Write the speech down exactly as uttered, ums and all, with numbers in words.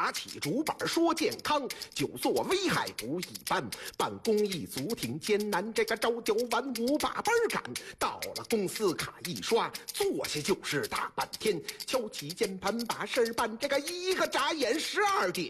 打起竹板说健康，久坐危害不一般。办公一族挺艰难，这个朝九晚五把班赶，到了公司卡一刷，坐下就是大半天，敲起键盘把事儿办，这个一个眨眼十二点。